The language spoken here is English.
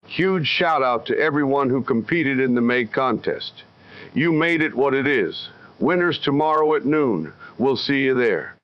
Huge shout out to everyone who competed in the May contest. You made it what it is. Winners tomorrow at noon. We'll see you there.